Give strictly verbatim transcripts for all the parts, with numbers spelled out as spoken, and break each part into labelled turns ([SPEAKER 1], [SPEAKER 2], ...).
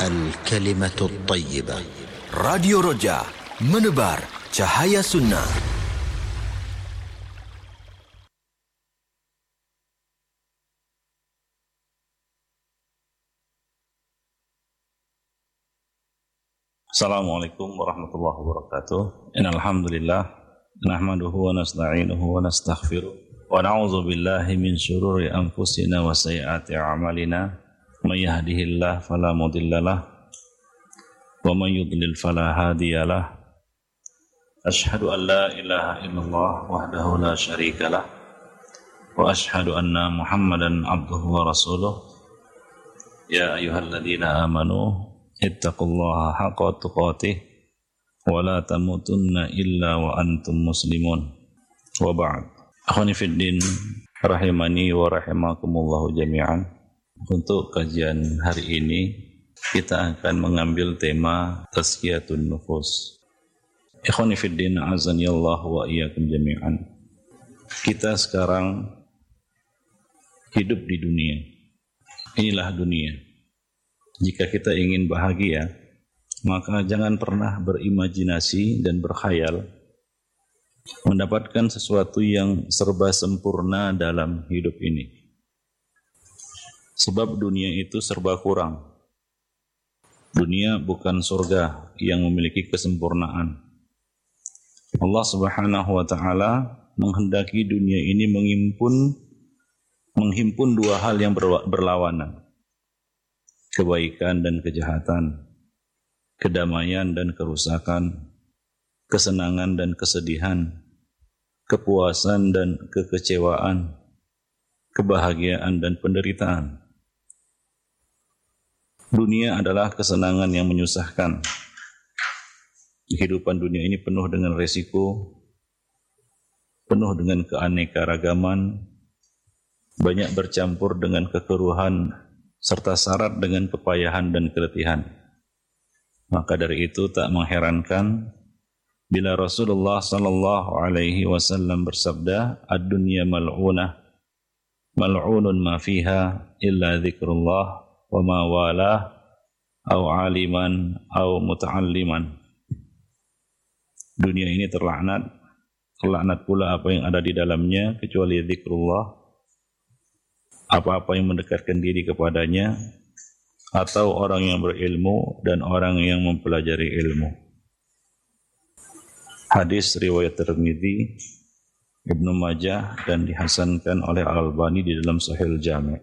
[SPEAKER 1] الكلمة الطيبة.
[SPEAKER 2] Radio Roja, menebar cahaya sunnah.
[SPEAKER 3] Assalamualaikum warahmatullahi wabarakatuh. Innal hamdalillah nahmaduhu wa nasta'inuhu wa nastaghfiruh wa na'udzu billahi min syururi anfusina wa sayyiati a'malina. May yahdihillahu fala mudhillalah wa may yudlil fala hadiyalah. Asyhadu an la ilaha illallah wahdahu la syarikalah wa asyhadu anna Muhammadan abduhu wa rasuluh. Ya ayyuhalladzina amanu ittaqullaha haqqa tuqatih wa la tamutunna illa wa antum muslimun. Wa ba'd. Akhwani fid din rahimani wa rahimakumullah jami'an. Untuk kajian hari ini kita akan mengambil tema tazkiyatun nufus. Akhwani fid din azanillahu wa iyyakum jami'an. Kita sekarang hidup di dunia. Inilah dunia. Jika kita ingin bahagia, maka jangan pernah berimajinasi dan berkhayal mendapatkan sesuatu yang serba sempurna dalam hidup ini. Sebab dunia itu serba kurang. Dunia bukan surga yang memiliki kesempurnaan. Allah Subhanahu wa taala menghendaki dunia ini menghimpun menghimpun dua hal yang berlawanan. Kebaikan dan kejahatan, kedamaian dan kerusakan, kesenangan dan kesedihan, kepuasan dan kekecewaan, kebahagiaan dan penderitaan. Dunia adalah kesenangan yang menyusahkan. Kehidupan dunia ini penuh dengan resiko, penuh dengan keanekaragaman, banyak bercampur dengan kekeruhan, serta syarat dengan kepayahan dan keletihan. Maka dari itu tak mengherankan bila Rasulullah sallallahu alaihi wasallam bersabda, ad-dunya mal'unah, mal'unun ma fiha illa dzikrullah wa ma walah au aliman au muta'alliman. Dunia ini terlaknat, terlaknat pula apa yang ada di dalamnya kecuali zikrullah, apa-apa yang mendekatkan diri kepadanya, atau orang yang berilmu dan orang yang mempelajari ilmu. Hadis riwayat Tirmidzi, Ibnu Majah dan dihasankan oleh Al-Albani di dalam Sahih Jami'.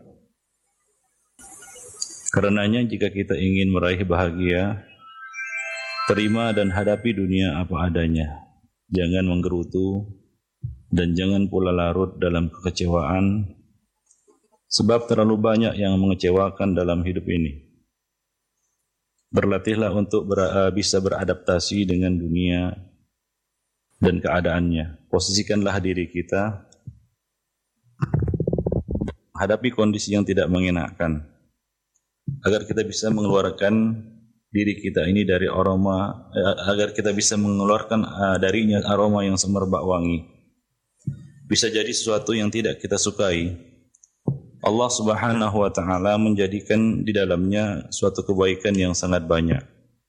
[SPEAKER 3] Karenanya jika kita ingin meraih bahagia, terima dan hadapi dunia apa adanya. Jangan menggerutu dan jangan pula larut dalam kekecewaan, sebab terlalu banyak yang mengecewakan dalam hidup ini. Berlatihlah untuk ber, bisa beradaptasi dengan dunia dan keadaannya. Posisikanlah diri kita hadapi kondisi yang tidak mengenakan, agar kita bisa mengeluarkan diri kita ini dari aroma, agar kita bisa mengeluarkan darinya aroma yang semerbak wangi. Bisa jadi sesuatu yang tidak kita sukai, Allah Subhanahu wa taala menjadikan di dalamnya suatu kebaikan yang sangat banyak.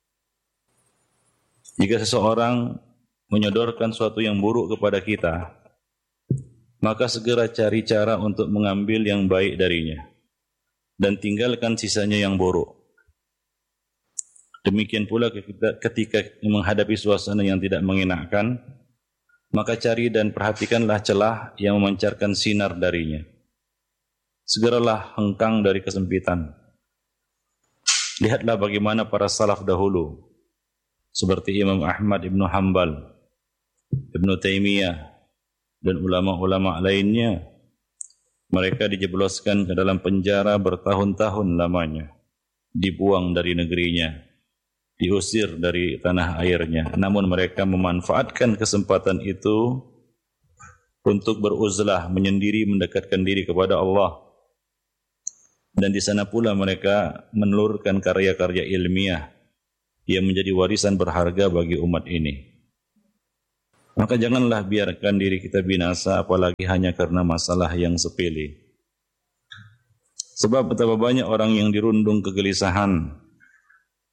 [SPEAKER 3] Jika seseorang menyodorkan suatu yang buruk kepada kita, maka segera cari cara untuk mengambil yang baik darinya dan tinggalkan sisanya yang buruk. Demikian pula ketika menghadapi suasana yang tidak mengenakan, maka cari dan perhatikanlah celah yang memancarkan sinar darinya. Segeralah hengkang dari kesempitan. Lihatlah bagaimana para salaf dahulu, seperti Imam Ahmad Ibnu Hanbal, Ibnu Taimiyah, dan ulama-ulama lainnya. Mereka dijebloskan ke dalam penjara bertahun-tahun lamanya, dibuang dari negerinya, diusir dari tanah airnya. Namun mereka memanfaatkan kesempatan itu untuk beruzlah, menyendiri, mendekatkan diri kepada Allah. Dan di sana pula mereka menelurkan karya-karya ilmiah yang menjadi warisan berharga bagi umat ini. Maka janganlah biarkan diri kita binasa, apalagi hanya karena masalah yang sepele. Sebab betapa banyak orang yang dirundung kegelisahan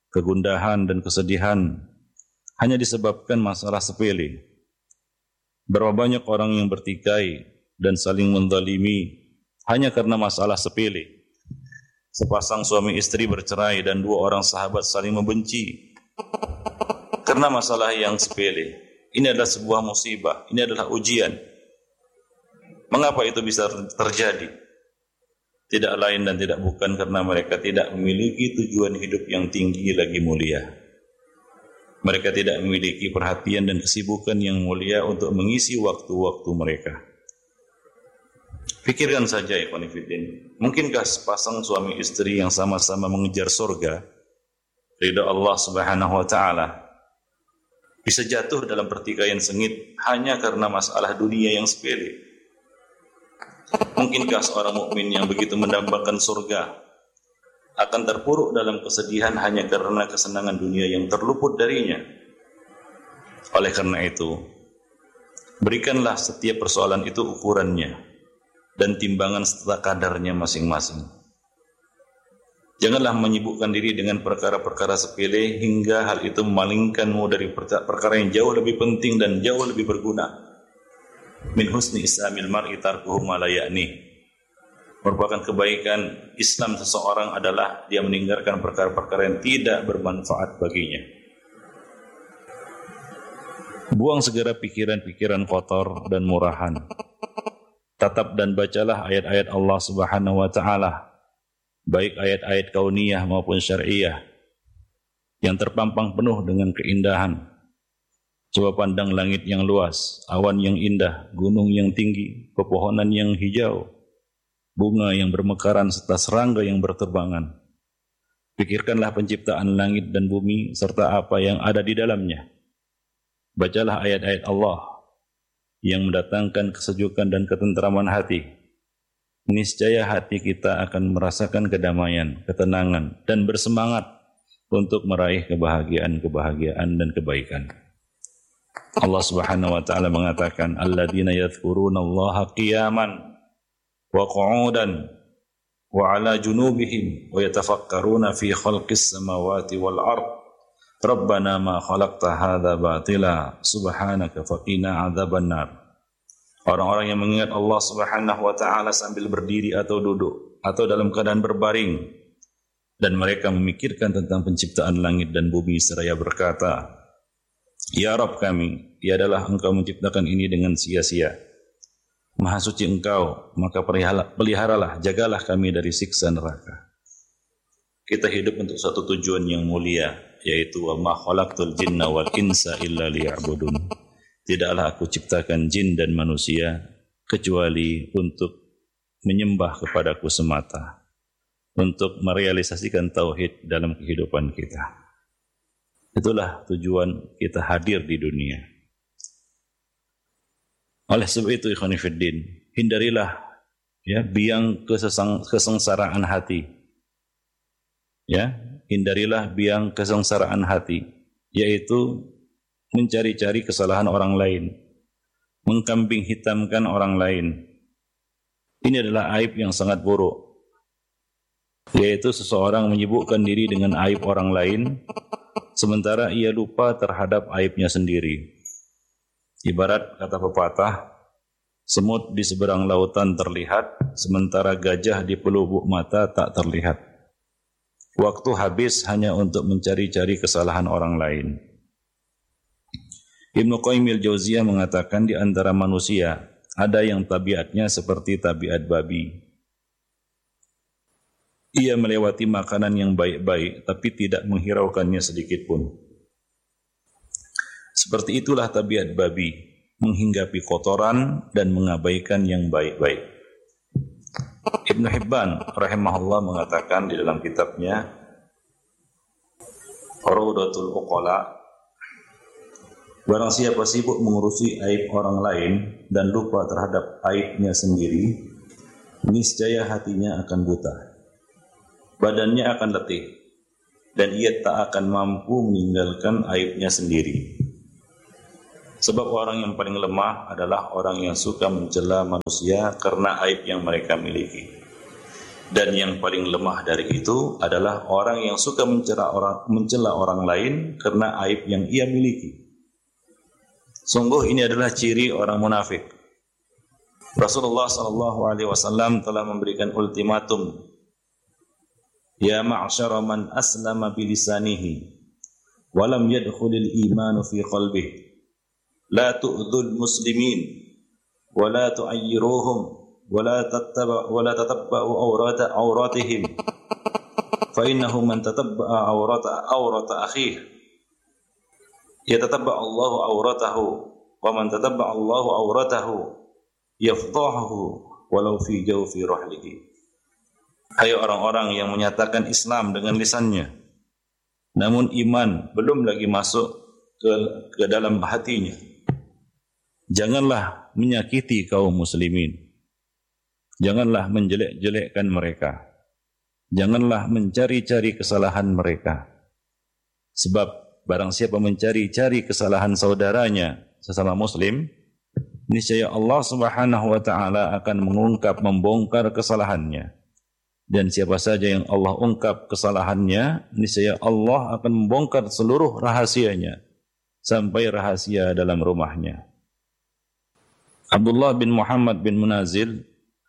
[SPEAKER 3] kegundahan dan kesedihan hanya disebabkan masalah sepele. Berapa banyak orang yang bertikai dan saling menzalimi hanya karena masalah sepele. Sepasang suami istri bercerai dan dua orang sahabat saling membenci karena masalah yang sepele. Ini adalah sebuah musibah, ini adalah ujian. Mengapa itu bisa terjadi? Tidak lain dan tidak bukan karena mereka tidak memiliki tujuan hidup yang tinggi lagi mulia. Mereka tidak memiliki perhatian dan kesibukan yang mulia untuk mengisi waktu-waktu mereka. Pikirkan saja, ikhwan fillah. Mungkinkah sepasang suami istri yang sama-sama mengejar surga, ridha Allah Subhanahu wa taala, bisa jatuh dalam pertikaian sengit hanya karena masalah dunia yang sepele? Mungkinkah seorang mukmin yang begitu mendambakan surga akan terpuruk dalam kesedihan hanya karena kesenangan dunia yang terluput darinya? Oleh karena itu, berikanlah setiap persoalan itu ukurannya dan timbangan serta kadarnya masing-masing. Janganlah menyibukkan diri dengan perkara-perkara sepele hingga hal itu memalingkanmu dari perkara yang jauh lebih penting dan jauh lebih berguna. Min husni islamil mar'i tarkuhu ma la ya'ni. Merupakan kebaikan Islam seseorang adalah dia meninggalkan perkara-perkara yang tidak bermanfaat baginya. Buang segera pikiran-pikiran kotor dan murahan. Tatap dan bacalah ayat-ayat Allah Subhanahu wa taala, baik ayat-ayat kauniyah maupun syar'iyah yang terpampang penuh dengan keindahan. Coba pandang langit yang luas, awan yang indah, gunung yang tinggi, pepohonan yang hijau, bunga yang bermekaran serta serangga yang berterbangan. Pikirkanlah penciptaan langit dan bumi serta apa yang ada di dalamnya. Bacalah ayat-ayat Allah yang mendatangkan kesejukan dan ketentraman hati. Niscaya hati kita akan merasakan kedamaian, ketenangan, dan bersemangat untuk meraih kebahagiaan-kebahagiaan dan kebaikan. Allah Subhanahu wa taala mengatakan, alladzina yadhkuruna Allaha qiyaman wa qu'udan wa 'ala junubihim wa yatafakkaruna fi khalqis samawati wal ard. Rabbana ma khalaqta hadza batila subhanaka faqina 'adzabannar. Orang-orang yang mengingat Allah Subhanahu wa taala sambil berdiri atau duduk atau dalam keadaan berbaring, dan mereka memikirkan tentang penciptaan langit dan bumi seraya berkata, Ya Rabb kami, tiadalah Engkau menciptakan ini dengan sia-sia. Maha suci Engkau, maka peliharalah, jagalah kami dari siksa neraka. Kita hidup untuk satu tujuan yang mulia, yaitu wa ma khalaqtul jinna wal insa illa liya'budun. Tidaklah aku ciptakan jin dan manusia kecuali untuk menyembah kepadaku semata, untuk merealisasikan tauhid dalam kehidupan kita. Itulah tujuan kita hadir di dunia. Oleh sebab itu, ikhwan fillah, hindarilah ya biang kesesang, kesengsaraan hati. Ya, hindarilah biang kesengsaraan hati, yaitu mencari-cari kesalahan orang lain, mengkambing hitamkan orang lain. Ini adalah aib yang sangat buruk, yaitu seseorang menyibukkan diri dengan aib orang lain, sementara ia lupa terhadap aibnya sendiri. Ibarat kata pepatah, semut di seberang lautan terlihat, sementara gajah di pelubuk mata tak terlihat. Waktu habis hanya untuk mencari-cari kesalahan orang lain. Ibnu Qayyim al-Jauziyah mengatakan di antara manusia ada yang tabiatnya seperti tabiat babi. Ia melewati makanan yang baik-baik tapi tidak menghiraukannya sedikit pun. Seperti itulah tabiat babi, menghinggapi kotoran dan mengabaikan yang baik-baik. Ibnu Hibban rahimahullah mengatakan di dalam kitabnya Rawdatul Uqala, barang siapa sibuk mengurusi aib orang lain dan lupa terhadap aibnya sendiri, niscaya hatinya akan buta, badannya akan letih, dan ia tak akan mampu meninggalkan aibnya sendiri. Sebab orang yang paling lemah adalah orang yang suka mencela manusia karena aib yang mereka miliki. Dan yang paling lemah dari itu adalah orang yang suka mencela orang, mencela orang lain karena aib yang ia miliki. Sungguh ini adalah ciri orang munafik. Rasulullah sallallahu alaihi wasallam telah memberikan ultimatum, ya ma'syara man aslama bilisanihi wa lam yadkhulil imanu fi qalbihi la tu'dzul muslimin wa la tu'ayyiruhum ولا تتبع ولا تتبعوا عورات عوراتهم فإنه من تتبع عورات عورات أخيه يتتبع الله عورته ومن تتبع الله عورته يفضحه ولو في جوف رحله. Hai orang-orang yang menyatakan Islam dengan lisannya, namun iman belum lagi masuk ke, ke dalam hatinya, janganlah menyakiti kaum muslimin. Janganlah menjelek-jelekkan mereka. Janganlah mencari-cari kesalahan mereka. Sebab barang siapa mencari-cari kesalahan saudaranya sesama muslim, niscaya Allah Subhanahu wa taala akan mengungkap, membongkar kesalahannya. Dan siapa saja yang Allah ungkap kesalahannya, niscaya Allah akan membongkar seluruh rahasianya sampai rahasia dalam rumahnya. Abdullah bin Muhammad bin Munazil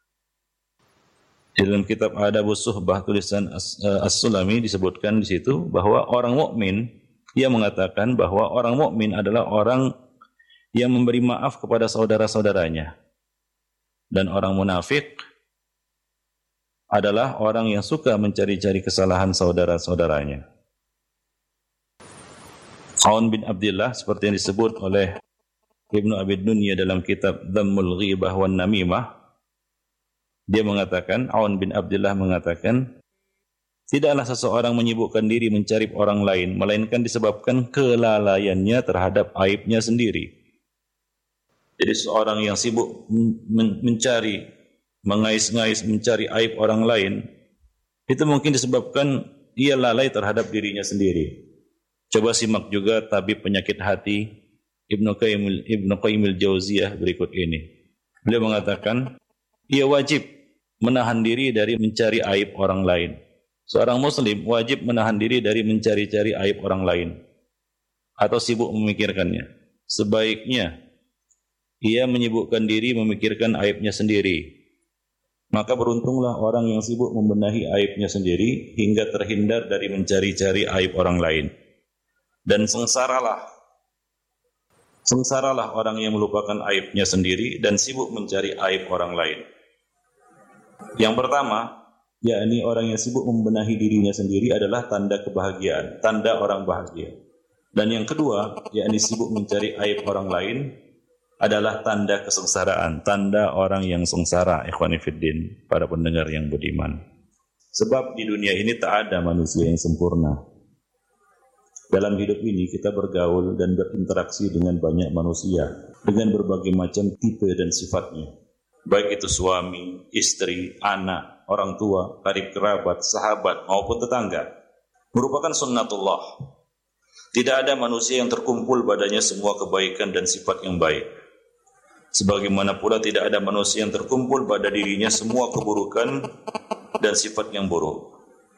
[SPEAKER 3] dalam kitab Adabus Suhbah tulisan As-Sulami disebutkan di situ bahwa orang mukmin, dia mengatakan bahwa orang mukmin adalah orang yang memberi maaf kepada saudara-saudaranya, dan orang munafik adalah orang yang suka mencari-cari kesalahan saudara-saudaranya. Aun bin Abdullah seperti yang disebut oleh Ibnu Abi Dunya dalam kitab Dhammul Ghibah wan Namimah, dia mengatakan, Aun bin Abdullah mengatakan, tidaklah seseorang menyibukkan diri mencari orang lain, melainkan disebabkan kelalaiannya terhadap aibnya sendiri. Jadi seorang yang sibuk men- mencari, mengais-ngais, mencari aib orang lain, itu mungkin disebabkan ia lalai terhadap dirinya sendiri. Coba simak juga tabib penyakit hati Ibnu Qayyim Ibnu Qayyim al-Jauziyah berikut ini. Beliau mengatakan, ia wajib menahan diri dari mencari aib orang lain. Seorang muslim wajib menahan diri dari mencari-cari aib orang lain atau sibuk memikirkannya. Sebaiknya ia menyibukkan diri memikirkan aibnya sendiri. Maka beruntunglah orang yang sibuk membenahi aibnya sendiri hingga terhindar dari mencari-cari aib orang lain. Dan sengsaralah sengsaralah orang yang melupakan aibnya sendiri dan sibuk mencari aib orang lain. Yang pertama, yakni orang yang sibuk membenahi dirinya sendiri adalah tanda kebahagiaan, tanda orang bahagia. Dan yang kedua, yakni sibuk mencari aib orang lain adalah tanda kesengsaraan, tanda orang yang sengsara. Ikhwani fiddin, para pendengar yang beriman. Sebab di dunia ini tak ada manusia yang sempurna. Dalam hidup ini kita bergaul dan berinteraksi dengan banyak manusia, dengan berbagai macam tipe dan sifatnya. Baik itu suami, istri, anak, orang tua, karib kerabat, sahabat, maupun tetangga. Merupakan sunnatullah. Tidak ada manusia yang terkumpul padanya semua kebaikan dan sifat yang baik. Sebagaimana pula tidak ada manusia yang terkumpul pada dirinya semua keburukan dan sifat yang buruk.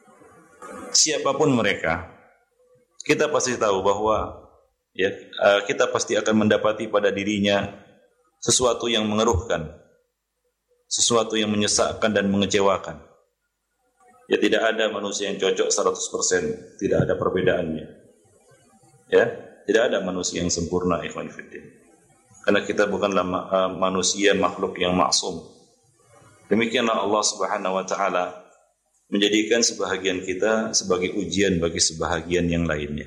[SPEAKER 3] Siapapun mereka, kita pasti tahu bahwa ya, kita pasti akan mendapati pada dirinya sesuatu yang mengeruhkan, sesuatu yang menyesakkan dan mengecewakan. Ya, tidak ada manusia yang cocok seratus persen, tidak ada perbedaannya. Ya, tidak ada manusia yang sempurna, ikhwan fillah. Karena kita bukanlah uh, manusia makhluk yang maksum. Demikianlah Allah Subhanahu wa taala menjadikan sebahagian kita sebagai ujian bagi sebahagian yang lainnya.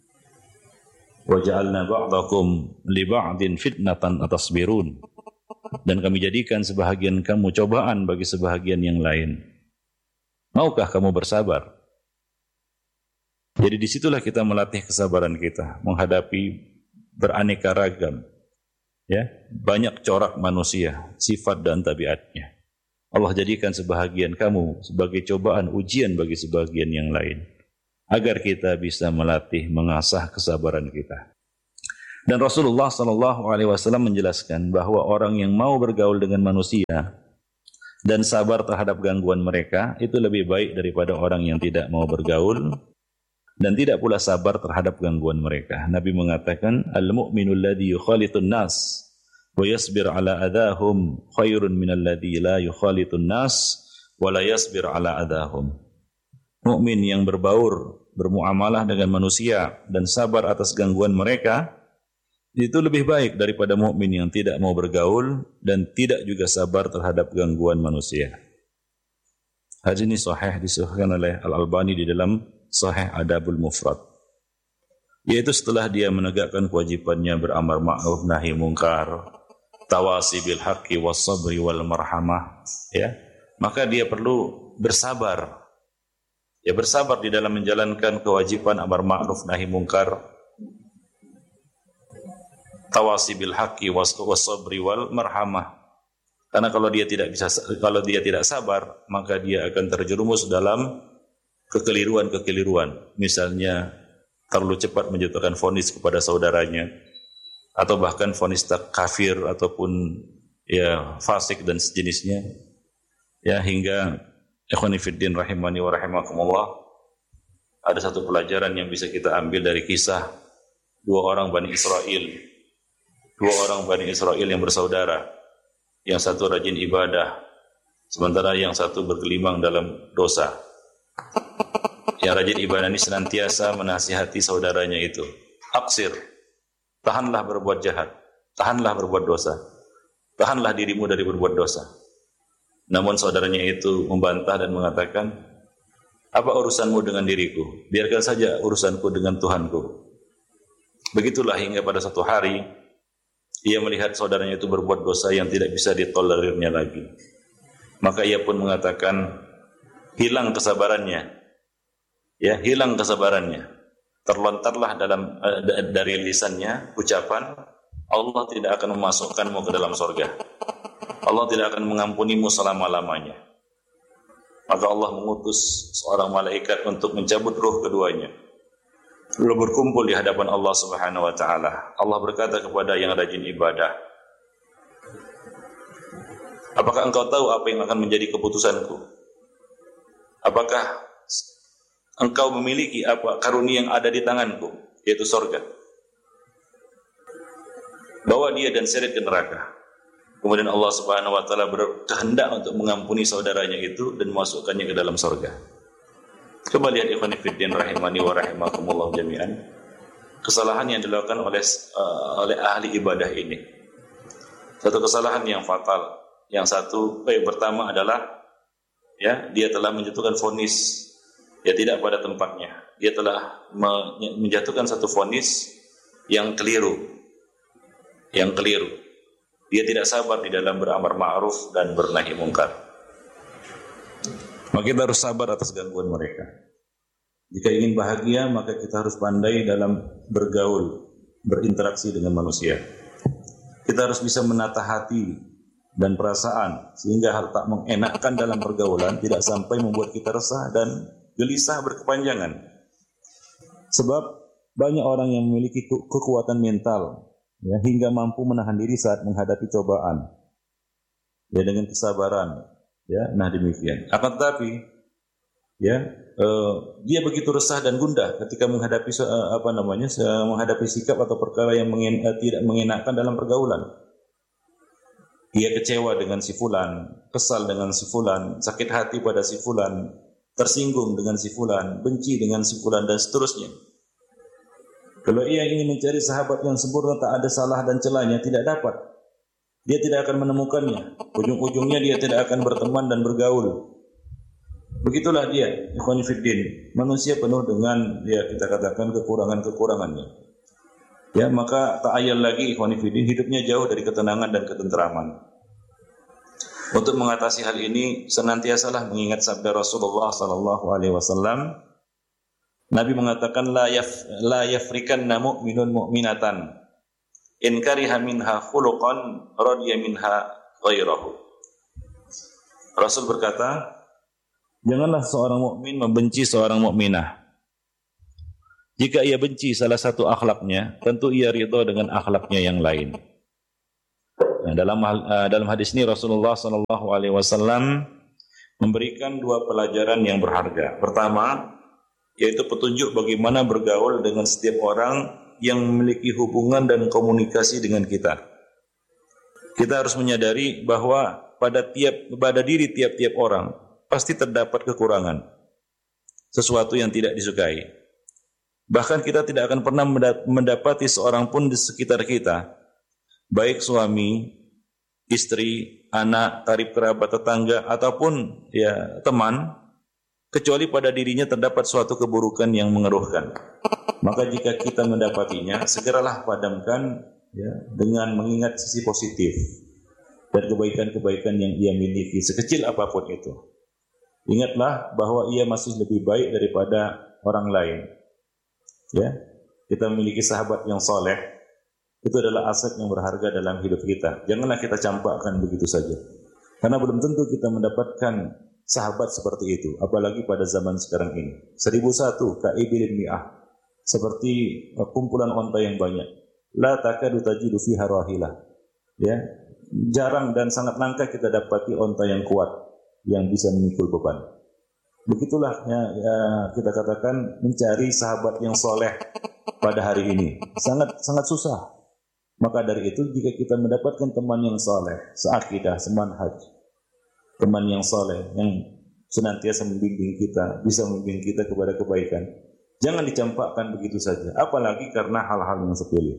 [SPEAKER 3] Wa ja'alna ba'dakum li ba'din fitnatan atasbirun. Dan kami jadikan sebahagian kamu cobaan bagi sebahagian yang lain. Maukah kamu bersabar? Jadi disitulah kita melatih kesabaran kita menghadapi beraneka ragam, ya, banyak corak manusia, sifat dan tabiatnya. Allah jadikan sebahagian kamu sebagai cobaan, ujian bagi sebahagian yang lain, agar kita bisa melatih, mengasah kesabaran kita. Dan Rasulullah sallallahu alaihi wasallam menjelaskan bahwa orang yang mau bergaul dengan manusia dan sabar terhadap gangguan mereka itu lebih baik daripada orang yang tidak mau bergaul dan tidak pula sabar terhadap gangguan mereka. Nabi mengatakan, al-mu'minul ladzi yukhalitun nas wa yasbir ala adahum khairun minal ladzi la yukhalitun nas wa la yasbir ala adahum. Mukmin yang berbaur, bermuamalah dengan manusia dan sabar atas gangguan mereka itu lebih baik daripada mukmin yang tidak mau bergaul dan tidak juga sabar terhadap gangguan manusia. Hadis ini sahih disahihkan oleh Al-Albani di dalam Sahih Adabul Mufrad. Yaitu setelah dia menegakkan kewajibannya beramar ma'ruf nahi mungkar, tawasi bil haqqi was sabri wal marhamah, ya, maka dia perlu bersabar. Ya, bersabar di dalam menjalankan kewajiban amar ma'ruf nahi mungkar, tawasi bil haqqi was sabri wal marhamah. Karena kalau dia tidak bisa kalau dia tidak sabar, maka dia akan terjerumus dalam kekeliruan-kekeliruan. Misalnya terlalu cepat menjatuhkan vonis kepada saudaranya, atau bahkan vonis tak kafir ataupun ya fasik dan sejenisnya. Ya, hingga ikhwani fiddin rahimani wa rahimakumullah, ada satu pelajaran yang bisa kita ambil dari kisah dua orang Bani Israel. Dua orang Bani Israel yang bersaudara. Yang satu rajin ibadah, sementara yang satu bergelimang dalam dosa. Yang rajin ibadah ini senantiasa menasihati saudaranya itu, aksir, tahanlah berbuat jahat, tahanlah berbuat dosa, tahanlah dirimu dari berbuat dosa. Namun saudaranya itu membantah dan mengatakan, apa urusanmu dengan diriku? Biarkan saja urusanku dengan Tuhanku. Begitulah hingga pada satu hari ia melihat saudaranya itu berbuat dosa yang tidak bisa ditolerirnya lagi. Maka ia pun mengatakan, hilang kesabarannya. Ya, hilang kesabarannya. Terlontarlah dalam uh, dari lisannya ucapan, Allah tidak akan memasukkanmu ke dalam surga. Allah tidak akan mengampunimu selama-lamanya. Maka Allah mengutus seorang malaikat untuk mencabut ruh keduanya. Lalu berkumpul di hadapan Allah Subhanahu wa taala. Allah berkata kepada yang rajin ibadah, apakah engkau tahu apa yang akan menjadi keputusanku? Apakah engkau memiliki apa karunia yang ada di tanganku, yaitu surga? Bawa dia dan seret ke neraka. Kemudian Allah Subhanahu wa taala berkehendak untuk mengampuni saudaranya itu dan memasukkannya ke dalam surga. Coba lihat ikhwan fillah rahimani wa rahimakumullah jami'an. Kesalahan yang dilakukan oleh uh, oleh ahli ibadah ini. Satu kesalahan yang fatal. Yang satu, eh, pertama adalah ya, dia telah menjatuhkan vonis ya tidak pada tempatnya. Dia telah menjatuhkan satu vonis yang keliru. Yang keliru. Dia tidak sabar di dalam beramar ma'ruf dan bernahi mungkar. Maka kita harus sabar atas gangguan mereka. Jika ingin bahagia, maka kita harus pandai dalam bergaul, berinteraksi dengan manusia. Kita harus bisa menata hati dan perasaan, sehingga hal tak mengenakkan dalam pergaulan tidak sampai membuat kita resah dan gelisah berkepanjangan. Sebab banyak orang yang memiliki ke- kekuatan mental, ya, hingga mampu menahan diri saat menghadapi cobaan, ya, dengan kesabaran. Ya, nah demikian. Akan tetapi, ya, eh, dia begitu resah dan gundah ketika menghadapi eh, apa namanya, menghadapi sikap atau perkara yang mengen, eh, tidak mengenakkan dalam pergaulan. Dia kecewa dengan si fulan, kesal dengan si fulan, sakit hati pada si fulan, tersinggung dengan si fulan, benci dengan si fulan dan seterusnya. Kalau ia ingin mencari sahabat yang sempurna, tak ada salah dan celahnya, tidak dapat. Dia tidak akan menemukannya. Ujung-ujungnya dia tidak akan berteman dan bergaul. Begitulah dia, ikhwan fiddin. Manusia penuh dengan, ya, kita katakan kekurangan-kekurangannya. Ya, maka tak ayal lagi ikhwan fiddin, hidupnya jauh dari ketenangan dan ketenteraman. Untuk mengatasi hal ini, senantiasalah mengingat sabda Rasulullah sallallahu alaihi wasallam. Nabi mengatakan, la yaf la yafrikanna mu'minun mu'minatan in kariha minha khuluqan radiya minha ghairahu. Rasul berkata, janganlah seorang mukmin membenci seorang mukminah. Jika ia benci salah satu akhlaknya, tentu ia ridha dengan akhlaknya yang lain. Nah, dalam uh, dalam hadis ini Rasulullah Shallallahu Alaihi Wasallam memberikan dua pelajaran yang berharga. Pertama, yaitu petunjuk bagaimana bergaul dengan setiap orang yang memiliki hubungan dan komunikasi dengan kita. Kita harus menyadari bahwa pada tiap pada diri tiap-tiap orang pasti terdapat kekurangan, sesuatu yang tidak disukai. Bahkan kita tidak akan pernah mendapati seorang pun di sekitar kita, baik suami, istri, anak, karib kerabat, tetangga, ataupun ya teman, kecuali pada dirinya terdapat suatu keburukan yang mengeruhkan. Maka jika kita mendapatinya, segeralah padamkan ya, dengan mengingat sisi positif dan kebaikan-kebaikan yang ia miliki, sekecil apapun itu. Ingatlah bahwa ia masih lebih baik daripada orang lain. Ya, kita memiliki sahabat yang soleh, itu adalah aset yang berharga dalam hidup kita. Janganlah kita campakkan begitu saja, karena belum tentu kita mendapatkan sahabat seperti itu, apalagi pada zaman sekarang ini. Seribu satu kaibil mi'ah, seperti kumpulan onta yang banyak. La takadu tajidu fiha rahilah. Ya, jarang dan sangat langka kita dapati onta yang kuat yang bisa memikul beban. Begitulah ya, ya, kita katakan mencari sahabat yang soleh pada hari ini sangat sangat susah. Maka dari itu jika kita mendapatkan teman yang soleh, seakidah, semanhaj, teman yang soleh yang senantiasa membimbing kita, bisa membimbing kita kepada kebaikan, jangan dicampakkan begitu saja, apalagi karena hal-hal yang sepele.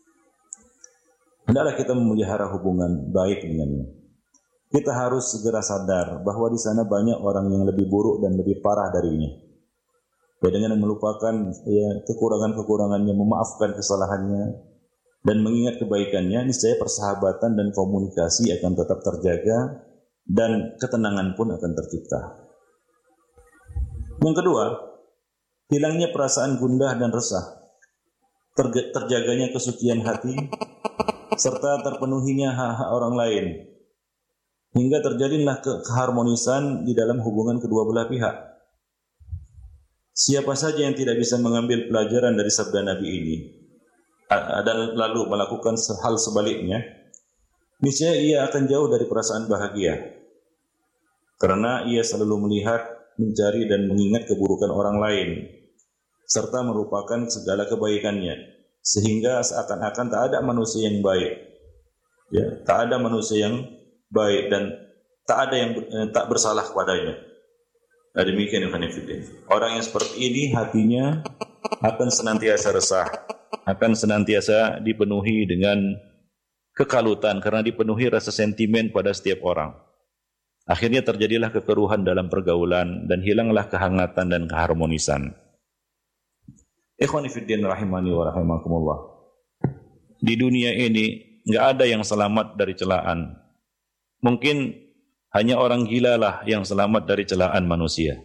[SPEAKER 3] Hendaklah kita memelihara hubungan baik dengannya. Kita harus segera sadar bahwa di sana banyak orang yang lebih buruk dan lebih parah darinya. Ya, dengan melupakan ya, kekurangan-kekurangannya, memaafkan kesalahannya, dan mengingat kebaikannya, niscaya persahabatan dan komunikasi akan tetap terjaga dan ketenangan pun akan tercipta. Yang kedua, hilangnya perasaan gundah dan resah, terjaganya kesucian hati, serta terpenuhinya hak-hak orang lain, hingga terjadilah ke- keharmonisan di dalam hubungan kedua belah pihak. Siapa saja yang tidak bisa mengambil pelajaran dari sabda Nabi ini dan lalu melakukan hal sebaliknya, niscaya ia akan jauh dari perasaan bahagia, karena ia selalu melihat, mencari dan mengingat keburukan orang lain, serta merupakan segala kebaikannya, sehingga seakan-akan tak ada manusia yang baik, ya, tak ada manusia yang baik dan tak ada yang eh, tak bersalah kepadanya. Nah, demikian ya, orang yang seperti ini hatinya akan senantiasa resah, akan senantiasa dipenuhi dengan kekalutan karena dipenuhi rasa sentimen pada setiap orang. Akhirnya terjadilah kekeruhan dalam pergaulan dan hilanglah kehangatan dan keharmonisan. Ikhwani fiddin rahimani wa rahimakumullah. Di dunia ini enggak ada yang selamat dari celaan. Mungkin hanya orang gila lah yang selamat dari celaan manusia.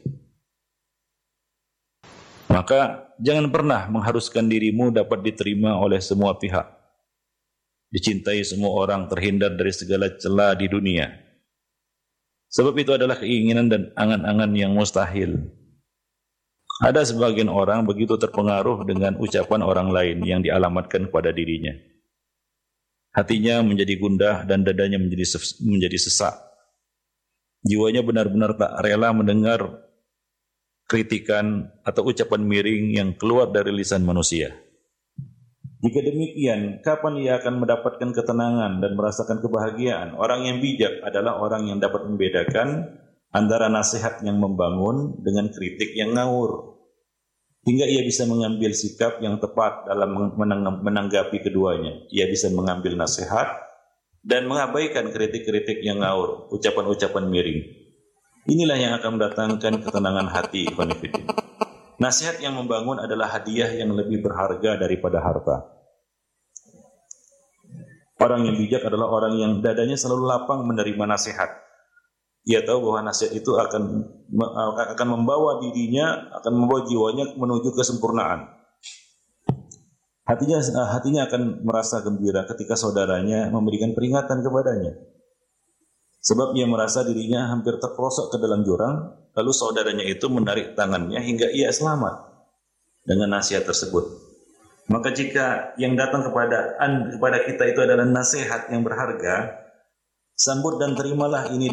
[SPEAKER 3] Maka jangan pernah mengharuskan dirimu dapat diterima oleh semua pihak, dicintai semua orang, terhindar dari segala cela di dunia. Sebab itu adalah keinginan dan angan-angan yang mustahil. Ada sebagian orang begitu terpengaruh dengan ucapan orang lain yang dialamatkan kepada dirinya. Hatinya menjadi gundah dan dadanya menjadi menjadi sesak. Jiwanya benar-benar tak rela mendengar kritikan atau ucapan miring yang keluar dari lisan manusia. Jika demikian, kapan ia akan mendapatkan ketenangan dan merasakan kebahagiaan? Orang yang bijak adalah orang yang dapat membedakan antara nasihat yang membangun dengan kritik yang ngawur, hingga ia bisa mengambil sikap yang tepat dalam menanggapi keduanya. Ia bisa mengambil nasihat dan mengabaikan kritik-kritik yang ngawur, ucapan-ucapan miring. Inilah yang akan mendatangkan ketenangan hati. Nasihat yang membangun adalah hadiah yang lebih berharga daripada harta. Orang yang bijak adalah orang yang dadanya selalu lapang menerima nasihat. Ia tahu bahwa nasihat itu akan akan membawa dirinya, akan membawa jiwanya menuju kesempurnaan. Hatinya hatinya akan merasa gembira ketika saudaranya memberikan peringatan kepadanya. Sebab ia merasa dirinya hampir terperosok ke dalam jurang, lalu saudaranya itu menarik tangannya hingga ia selamat dengan nasihat tersebut. Maka jika yang datang kepada kepada kita itu adalah nasihat yang berharga, sambut dan terimalah ini